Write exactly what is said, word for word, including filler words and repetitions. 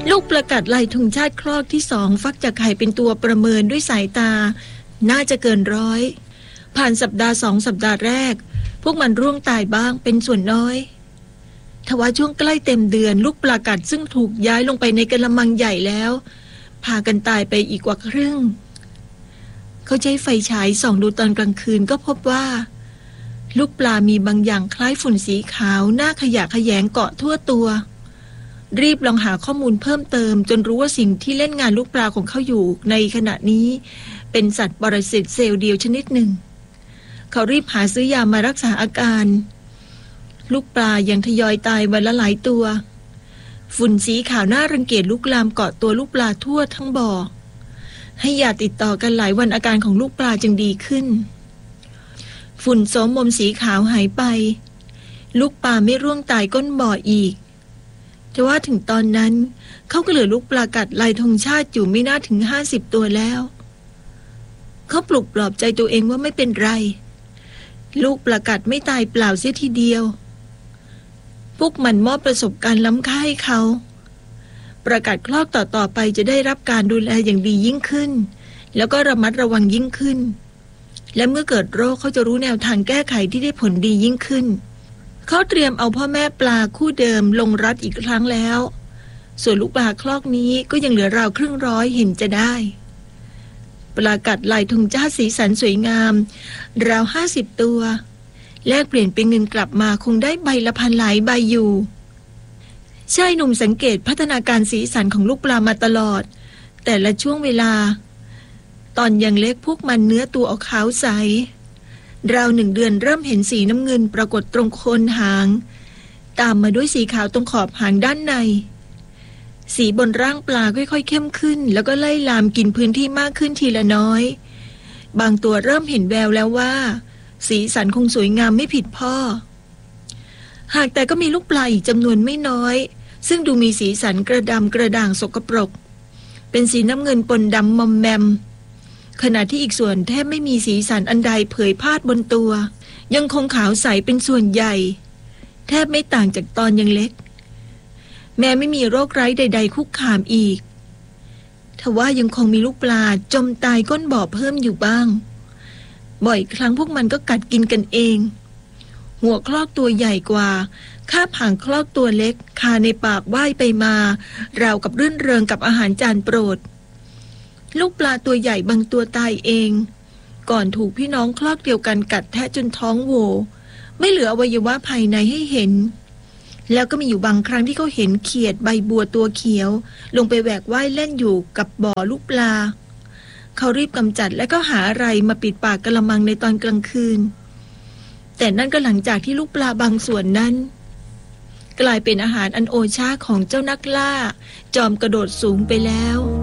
ลูกประกาศลายธงชาติคลอกที่สองฟักจากไข่เป็นตัวประเมินด้วยสายตาน่าจะเกินร้อยผ่านสัปดาห์สองสัปดาห์แรกพวกมันร่วงตายบ้างเป็นส่วนน้อยทว่าช่วงใกล้เต็มเดือนลูกปลากัดซึ่งถูกย้ายลงไปในกระมังใหญ่แล้วพากันตายไปอีกกว่าครึ่งเขาใช้ไฟฉายส่องดูตอนกลางคืนก็พบว่าลูกปลามีบางอย่างคล้ายฝุ่นสีขาวหน้าขยะแขยงเกาะทั่วตัวรีบลองหาข้อมูลเพิ่มเติมจนรู้ว่าสิ่งที่เล่นงานลูกปลาของเขาอยู่ในขณะนี้เป็นสัตว์ปรสิตเซลล์เดียวชนิดหนึ่งเขารีบหาซื้อยามารักษาอาการลูกปลายังทยอยตายวันละหลายตัวฝุ่นสีขาวน่ารังเกียจลุกลามเกาะตัวลูกปลาทั่วทั้งบ่อให้ยาติดต่อกันหลายวันอาการของลูกปลาจึงดีขึ้นฝุ่นโสมมสีขาวหายไปลูกปลาไม่ร่วงตายก้นบ่ออีกแต่ว่าถึงตอนนั้นเขาก็เหลือลูกปลากัดลายธงชาติอยู่ไม่น่าถึงห้าสิบตัวแล้วเขาปลุกปลอบใจตัวเองว่าไม่เป็นไรลูกปลากัดไม่ตายเปล่าเสียทีเดียวพวกมันมอบประสบการณ์ล้ำค่าให้เขาประกาศคลอกต่อๆไปจะได้รับการดูแลอย่างดียิ่งขึ้นแล้วก็ระมัดระวังยิ่งขึ้นและเมื่อเกิดโรคเขาจะรู้แนวทางแก้ไขที่ได้ผลดียิ่งขึ้นเขาเตรียมเอาพ่อแม่ปลาคู่เดิมลงรัดอีกครั้งแล้วส่วนลูกปลาคลอกนี้ก็ยังเหลือราวครึ่งร้อยเห็นจะได้ปลากัดลายธงชาติสีสันสวยงามราวห้าสิบตัวแลกเปลี่ยนเป็นเงินกลับมาคงได้ใบละพันหลายใบอยู่ชายหนุ่มสังเกตพัฒนาการสีสันของลูกปลามาตลอดแต่ละช่วงเวลาตอนยังเล็กพวกมันเนื้อตัวออกขาวใสราวหนึ่งเดือนเริ่มเห็นสีน้ำเงินปรากฏตรงโคนหางตามมาด้วยสีขาวตรงขอบหางด้านในสีบนร่างปลาค่อยๆเข้มขึ้นแล้วก็ไล่ลามกินพื้นที่มากขึ้นทีละน้อยบางตัวเริ่มเห็นแววแล้วว่าสีสันคงสวยงามไม่ผิดพ่อหากแต่ก็มีลูกปลาอีกจำนวนไม่น้อยซึ่งดูมีสีสันกระดำกระด่างสกปรกเป็นสีน้ำเงินปนดำมอมแมมขณะที่อีกส่วนแทบไม่มีสีสันอันใดเผยพาดบนตัวยังคงขาวใสเป็นส่วนใหญ่แทบไม่ต่างจากตอนยังเล็กแม้ไม่มีโรคร้ายใดๆคุกคามอีกทว่ายังคงมีลูกปลาจมตายก้นบ่อเพิ่มอยู่บ้างบ่อยครั้งพวกมันก็กัดกินกันเองหัวคลอกตัวใหญ่กว่าคาบหางคลอกตัวเล็กคาในปากว่ายไปมาราวกับรื่นเริงกับอาหารจานโปรดลูกปลาตัวใหญ่บางตัวตายเองก่อนถูกพี่น้องคลอกเดียวกันกัดแทะจนท้องโหว่ไม่เหลืออวัยวะภายในให้เห็นแล้วก็มีอยู่บางครั้งที่เขาเห็นเขียดใบบัวตัวเขียวลงไปแหวกว่ายเล่นอยู่กับบ่อลูกปลาเขารีบกำจัดและก็หาอะไรมาปิดปากกระมังในตอนกลางคืนแต่นั่นก็หลังจากที่ลูกปลาบางส่วนนั้นกลายเป็นอาหารอันโอชาของเจ้านักล่าจอมกระโดดสูงไปแล้ว